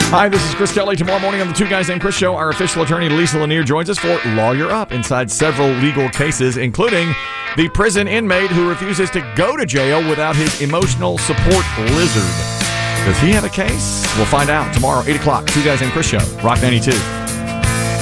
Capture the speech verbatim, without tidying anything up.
Hi, this is Chris Kelly. Tomorrow morning on the Two Guys Named Chris show, our official attorney Lisa Lanier joins us for Lawyer Up inside several legal cases, including the prison inmate who refuses to go to jail without his emotional support lizard. Does he have a case? We'll find out tomorrow, eight o'clock, Two Guys Named Chris show, Rock ninety-two.